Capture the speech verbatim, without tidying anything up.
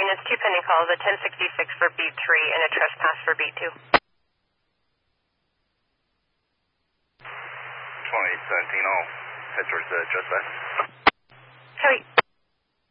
units, two pending calls, a ten sixty-six for B three and a trespass for B two. twenty seventeen, I'll head towards the trespass. Copy.